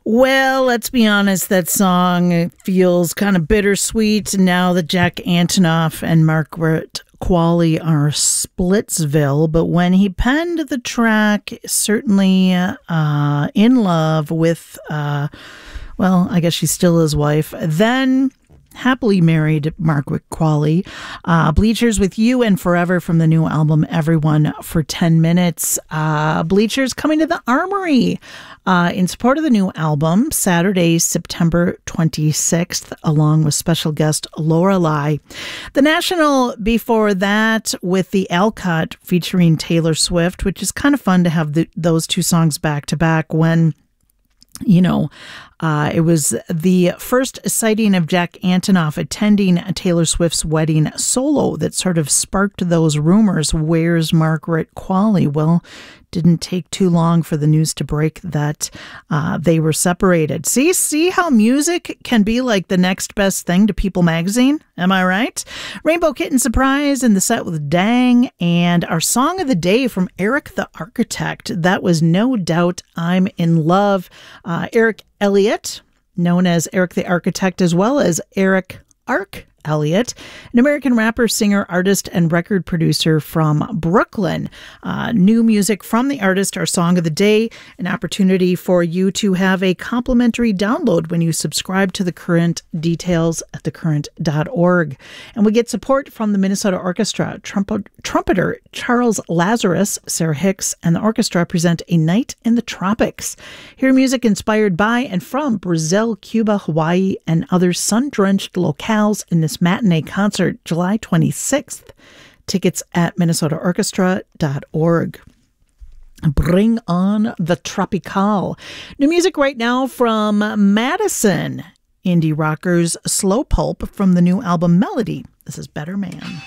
Well, let's be honest, that song feels kind of bittersweet now that Jack Antonoff and Margaret Qualley are Splitsville, but when he penned the track, certainly in love with, well, I guess she's still his wife, then happily married Margaret Qualley. Bleachers with You and Forever from the new album Everyone for 10 Minutes. Bleachers coming to the Armory in support of the new album Saturday, September 26th, along with special guest Lorelei. The National before that with the Alcott featuring Taylor Swift, which is kind of fun to have those two songs back to back when, you know, it was the first sighting of Jack Antonoff attending Taylor Swift's wedding solo that sort of sparked those rumors. Where's Margaret Qualley? Well, didn't take too long for the news to break that they were separated. See how music can be like the next best thing to People magazine? Am I right? Rainbow Kitten Surprise in the set with Dang, and our song of the day from Eric the Architect. That was No Doubt I'm in Love. Eric Elliott, known as Eric the Architect, as well as Eric Elliott, an American rapper, singer, artist, and record producer from Brooklyn. New music from the artist, our song of the day, an opportunity for you to have a complimentary download when you subscribe to The Current. Details at thecurrent.org. And we get support from the Minnesota Orchestra. Trumpeter Charles Lazarus, Sarah Hicks, and the orchestra present A Night in the Tropics. Hear music inspired by and from Brazil, Cuba, Hawaii, and other sun-drenched locales in this matinee concert, July 26th. Tickets at minnesotaorchestra.org. Bring on the Tropical. New music right now from Madison. Indie rockers Slow Pulp from the new album Melody. This is Better Man.